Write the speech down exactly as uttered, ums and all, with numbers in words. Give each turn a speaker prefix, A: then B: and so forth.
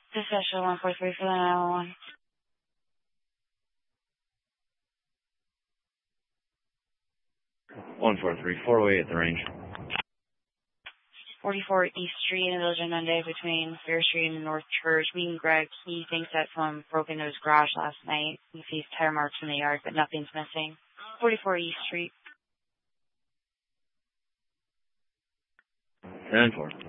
A: Dispatcher one four three for the nine one one.
B: one four three, four oh eight at the range.
A: forty-four East Street in Village of Nunde between Fair Street and North Church. Meeting Greg. He thinks that someone broke into his garage last night. He sees tire marks in the yard, but nothing's missing. forty-four East Street.
B: ten four.